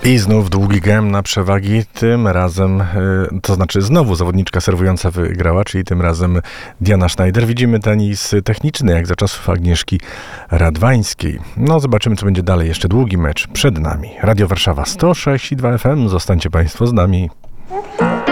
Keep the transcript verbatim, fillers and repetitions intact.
I znów długi gem na przewagi, tym razem, to znaczy znowu zawodniczka serwująca wygrała, czyli tym razem Diana Schneider. Widzimy tenis techniczny, jak za czasów Agnieszki Radwańskiej. No zobaczymy, co będzie dalej. Jeszcze długi mecz przed nami. Radio Warszawa sto sześć i dwa F M. Zostańcie Państwo z nami.